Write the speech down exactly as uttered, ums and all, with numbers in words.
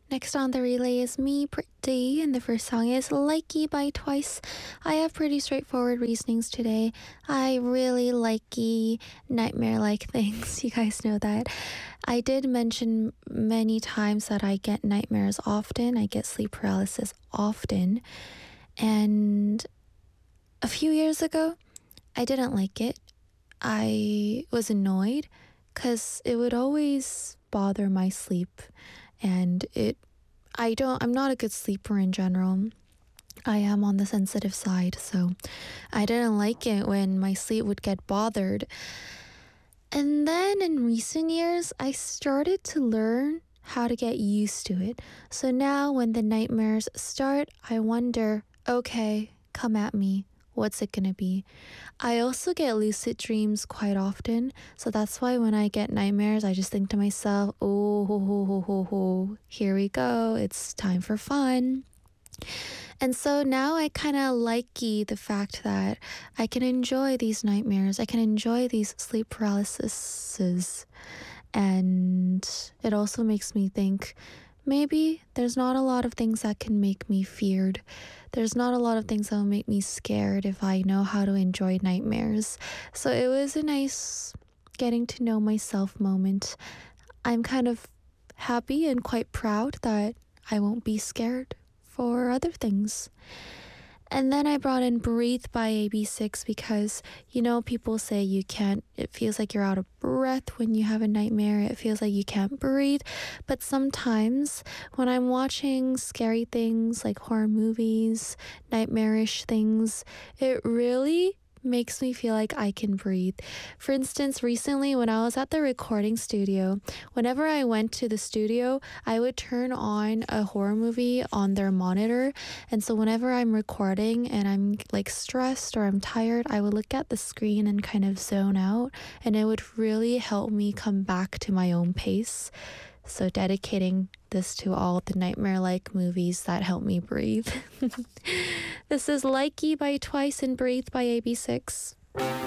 Next on the relay is me, Pretty, and the first song is Likey by Twice. I have pretty straightforward reasonings today. I really likey nightmare-like things. You guys know that. I did mention many times that I get nightmares often. I get sleep paralysis often. And a few years ago, I didn't like it. I was annoyed because it would always bother my sleep. And it I don't I'm not a good sleeper in general. I am on the sensitive side, so I didn't like it when my sleep would get bothered. And then in recent years, I started to learn how to get used to it. So now when the nightmares start, I wonder, okay, come at me. What's it gonna be? I also get lucid dreams quite often, so that's why when I get nightmares, I just think to myself, oh, ho, ho, ho, ho, ho. Here we go, it's time for fun. And so now I kind of likey the fact that I can enjoy these nightmares, I can enjoy these sleep paralyses, and it also makes me think, maybe there's not a lot of things that can make me feared. There's not a lot of things that will make me scared if I know how to enjoy nightmares. So it was a nice getting to know myself moment. I'm kind of happy and quite proud that I won't be scared for other things. And then I brought in Breathe by A B six because, you know, people say you can't, it feels like you're out of breath when you have a nightmare. It feels like you can't breathe. But sometimes when I'm watching scary things like horror movies, nightmarish things, it really makes me feel like I can breathe. For instance, recently when I was at the recording studio, whenever I went to the studio, I would turn on a horror movie on their monitor. And so whenever I'm recording and I'm like stressed or I'm tired, I would look at the screen and kind of zone out, and it would really help me come back to my own pace. So dedicating this to all the nightmare-like movies that help me breathe. This is Likey by Twice and Breathe by A B six.